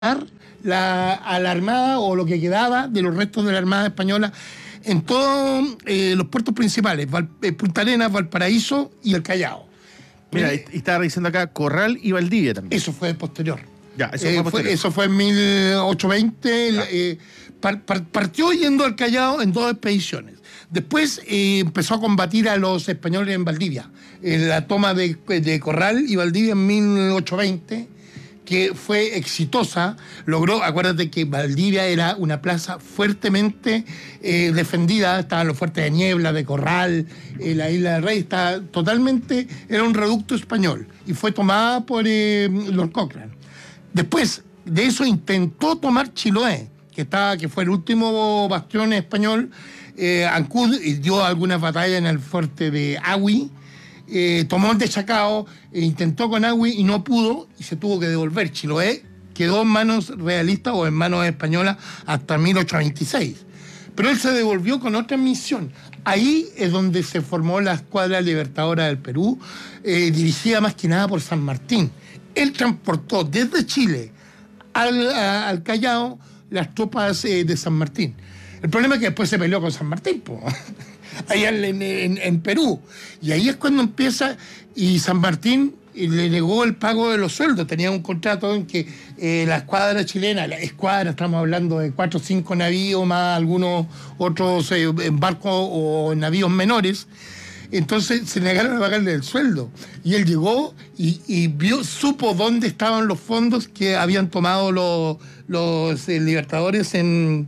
a la Armada o lo que quedaba de los restos de la Armada Española en todos los puertos principales, Punta Arenas, Valparaíso y el Callao. Mira, y estaba revisando acá Corral y Valdivia también. Eso fue posterior. Ya, eso fue posterior. Eso fue en 1820. Partió yendo al Callao en 2 expediciones. Después empezó a combatir a los españoles en Valdivia. En la toma de Corral y Valdivia en 1820, que fue exitosa. Logró, acuérdate que Valdivia era una plaza fuertemente defendida. Estaban los fuertes de Niebla, de Corral, la Isla del Rey. Estaba totalmente, era un reducto español. Y fue tomada por Lord Cochrane. Después de eso intentó tomar Chiloé, que fue el último bastión español. Ancud dio algunas batallas en el fuerte de Agüi, tomó el de Chacao, intentó con Agüi y no pudo, y se tuvo que devolver. Chiloé quedó en manos realistas o en manos españolas hasta 1826. Pero él se devolvió con otra misión. Ahí es donde se formó la Escuadra Libertadora del Perú, dirigida más que nada por San Martín. Él transportó desde Chile al Callao las tropas de San Martín. El problema es que después se peleó con San Martín, allá en Perú. Y ahí es cuando empieza, y San Martín le negó el pago de los sueldos. Tenía un contrato en que la escuadra chilena, estamos hablando de 4 o 5 navíos, más algunos otros barcos o navíos menores. Entonces se negaron a pagarle el sueldo. Y él llegó y supo dónde estaban los fondos que habían tomado los libertadores en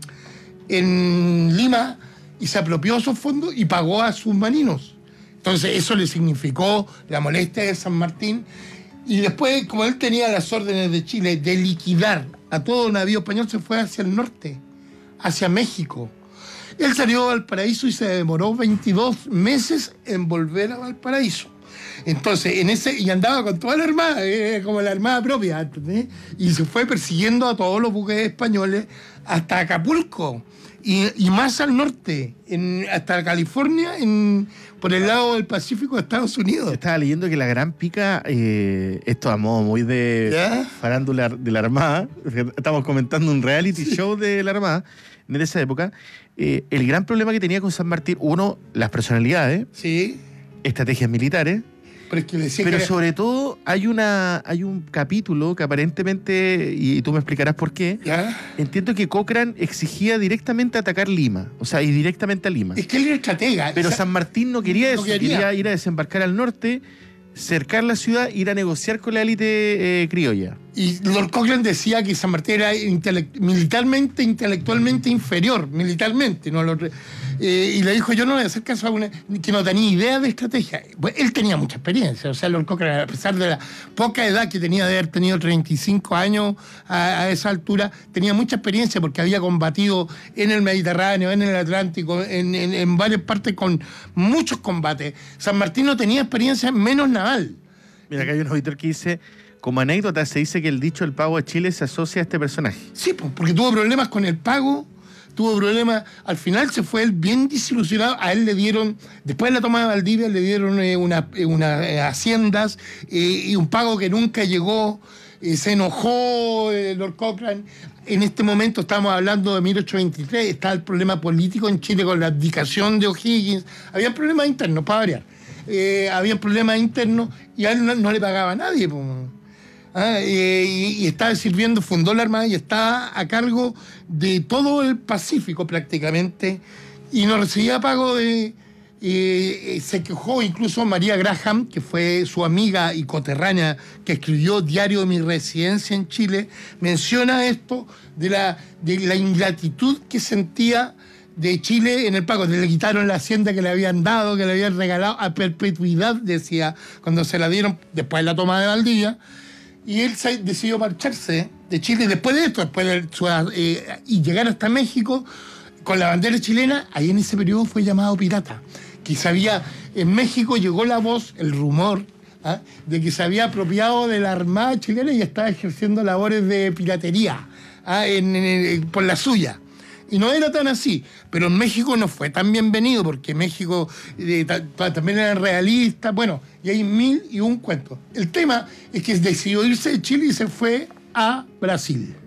Lima, y se apropió esos fondos y pagó a sus marinos. Entonces eso le significó la molestia de San Martín. Y después, como él tenía las órdenes de Chile de liquidar a todo navío español, se fue hacia el norte, hacia México. Él salió a Valparaíso y se demoró 22 meses en volver a Valparaíso. Entonces, y andaba con toda la armada, como la armada propia, ¿entendés? Y se fue persiguiendo a todos los buques españoles hasta Acapulco y más al norte, hasta California, por el lado del Pacífico de Estados Unidos. Estaba leyendo que la Gran Pica, esto a modo muy de farándula de la Armada, estamos comentando un reality show de la Armada en esa época. El gran problema que tenía con San Martín, uno, las personalidades, sí, estrategias militares, pero sobre todo hay un capítulo que aparentemente, y tú me explicarás por qué, entiendo que Cochrane exigía directamente atacar Lima, o sea, y directamente a Lima. Es que él era estratega. Pero San Martín no quería eso, quería ir a desembarcar al norte, cercar la ciudad, ir a negociar con la élite criolla. Y Lord Cochrane decía que San Martín era intelectualmente inferior, militarmente. Y le dijo, yo no voy a hacer caso a una que no tenía idea de estrategia. Pues él tenía mucha experiencia. O sea, Lord Cochrane, a pesar de la poca edad que tenía de haber tenido 35 años a esa altura, tenía mucha experiencia porque había combatido en el Mediterráneo, en el Atlántico, en varias partes con muchos combates. San Martín no tenía experiencia menos naval. Mira, acá hay un auditor que dice, como anécdota, se dice que el dicho "el pago de Chile" se asocia a este personaje. Sí, porque tuvo problemas con el pago, tuvo problemas, al final se fue él bien desilusionado. A él le dieron, después de la toma de Valdivia, le dieron unas haciendas y un pago que nunca llegó. Se enojó Lord Cochrane. En este momento estamos hablando de 1823, está el problema político en Chile con la abdicación de O'Higgins. Había problemas internos, para variar. Había problemas internos y a él no le pagaba a nadie. Y estaba sirviendo, fundó la Armada y estaba a cargo de todo el Pacífico prácticamente, y no recibía pago se quejó incluso María Graham, que fue su amiga y coterránea, que escribió Diario de mi residencia en Chile, menciona esto de la ingratitud que sentía de Chile en el pago. Le quitaron la hacienda que le habían dado, que le habían regalado a perpetuidad, decía, cuando se la dieron después de la toma de Valdivia. Y él decidió marcharse de Chile después de esto, y llegar hasta México con la bandera chilena. Ahí en ese periodo fue llamado pirata. Que en México llegó la voz, el rumor, de que se había apropiado de la Armada chilena y estaba ejerciendo labores de piratería por la suya. Y no era tan así, pero en México no fue tan bienvenido, porque México también era realista, bueno, y hay 1001 cuentos. El tema es que decidió irse de Chile y se fue a Brasil.